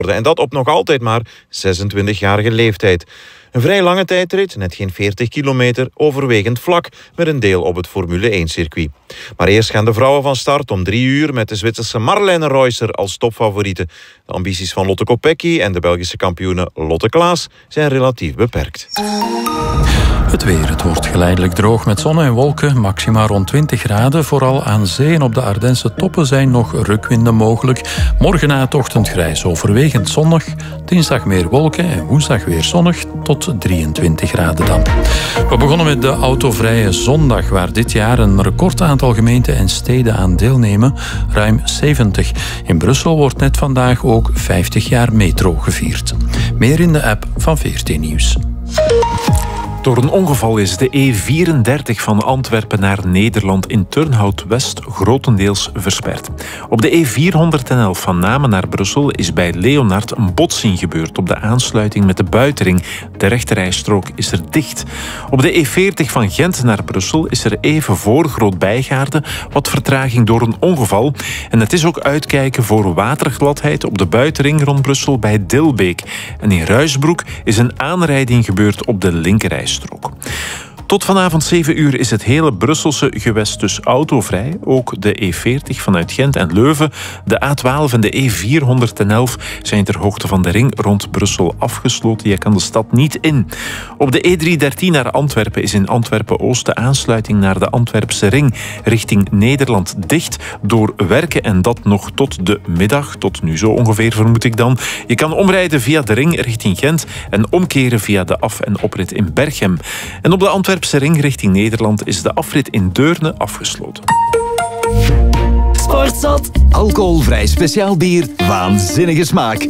En dat op nog altijd maar 26-jarige leeftijd. Een vrij lange tijdrit, net geen 40 kilometer, overwegend vlak, met een deel op het Formule 1-circuit. Maar eerst gaan de vrouwen van start om 3 uur met de Zwitserse Marlene Reusser als topfavoriete. De ambities van Lotte Kopecky en de Belgische kampioene Lotte Klaas zijn relatief beperkt. Het weer. Het wordt geleidelijk droog met zon en wolken. Maxima rond 20 graden. Vooral aan zee en op de Ardense toppen zijn nog rukwinden mogelijk. Morgen na het ochtendgrijs overwegend zonnig. Dinsdag meer wolken en woensdag weer zonnig tot 23 graden dan. We begonnen met de autovrije zondag, waar dit jaar een recordaantal gemeenten en steden aan deelnemen. Ruim 70. In Brussel wordt net vandaag ook 50 jaar metro gevierd. Meer in de app van VRT Nieuws. Door een ongeval is de E34 van Antwerpen naar Nederland in Turnhout-West grotendeels versperd. Op de E411 van Namen naar Brussel is bij Leonard een botsing gebeurd op de aansluiting met de buitenring. De rechterrijstrook is er dicht. Op de E40 van Gent naar Brussel is er even voor Groot-Bijgaarde wat vertraging door een ongeval. En het is ook uitkijken voor watergladheid op de buitenring rond Brussel bij Dilbeek. En in Ruisbroek is een aanrijding gebeurd op de linkerrijstrook. Tot vanavond 7 uur is het hele Brusselse gewest dus autovrij. Ook de E40 vanuit Gent en Leuven, de A12 en de E411 zijn ter hoogte van de ring rond Brussel afgesloten. Je kan de stad niet in. Op de E313 naar Antwerpen is in Antwerpen-Oost de aansluiting naar de Antwerpse ring richting Nederland dicht door werken en dat nog tot de middag. Tot nu zo ongeveer, vermoed ik dan. Je kan omrijden via de ring richting Gent en omkeren via de af- en oprit in Berchem. En op de Antwerpse ring richting Nederland is de afrit in Deurne afgesloten. Sportzot. Alcoholvrij speciaal bier. Waanzinnige smaak.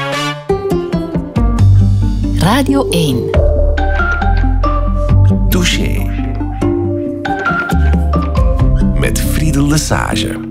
Radio 1. Touché. Met Friedel Lesage.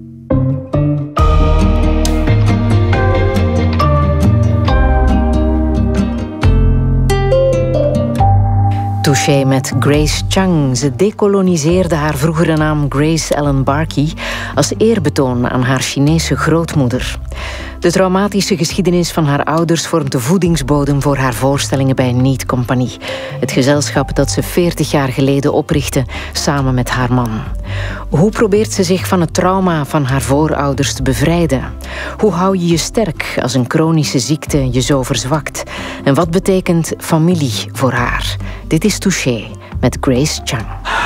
Touché met Grace Chang. Ze dekoloniseerde haar vroegere naam Grace Ellen Barkey als eerbetoon aan haar Chinese grootmoeder. De traumatische geschiedenis van haar ouders vormt de voedingsbodem voor haar voorstellingen bij Niet Compagnie. Het gezelschap dat ze 40 jaar geleden oprichtte samen met haar man. Hoe probeert ze zich van het trauma van haar voorouders te bevrijden? Hoe hou je je sterk als een chronische ziekte je zo verzwakt? En wat betekent familie voor haar? Dit is Touché met Grace Chang.